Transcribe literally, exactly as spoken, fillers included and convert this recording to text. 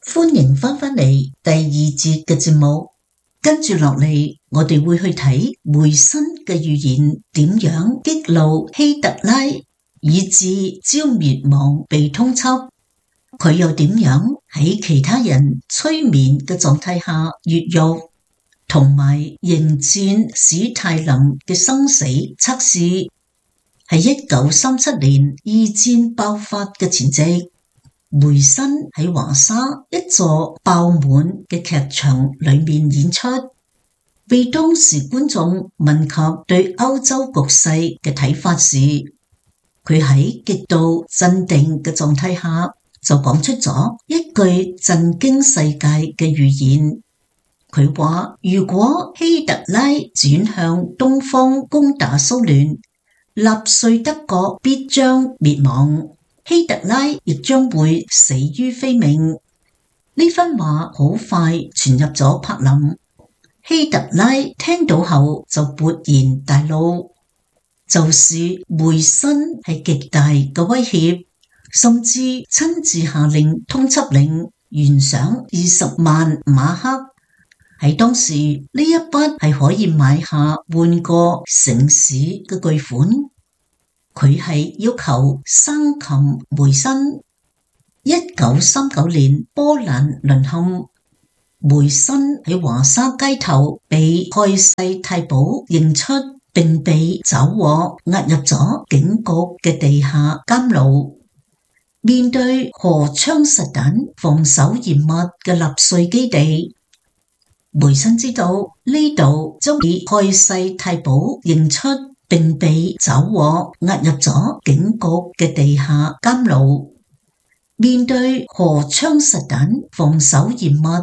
歡迎返返嚟第二節嘅節目，跟住落嚟我哋會去睇梅辛嘅預言點樣激怒希特拉，以致焦滅亡被通緝，佢又點樣喺其他人催眠嘅狀態下越獄，同埋迎戰史泰林嘅生死測試。喺一九三七年二戰爆發嘅前夕，梅辛喺華沙一座爆滿嘅劇場裏面演出，被當時觀眾問及對歐洲局勢嘅睇法時，佢喺極度鎮定嘅狀態下就講出咗一句震驚世界嘅預言。佢話如果希特拉轉向東方攻打蘇聯，納粹德國必將滅亡，希特拉亦將會死於非命。呢番話好快傳入咗柏林，希特拉聽到後就勃然大怒，就是梅辛係極大嘅威脅，甚至親自下令通緝令，懸賞二十萬馬克。喺當時呢一筆係可以買下半個城市嘅巨款。佢係要求生擒梅辛。一九三九年波蘭淪陷，梅辛喺華沙街頭被蓋世太保認出，並被抓獲押入咗警局嘅地下監牢。面對荷槍實彈防守嚴密嘅納粹基地，梅辛知道呢度將被蓋世太保認出，並被抓獲押入咗警局嘅地下監牢。面對荷槍實彈防守嚴密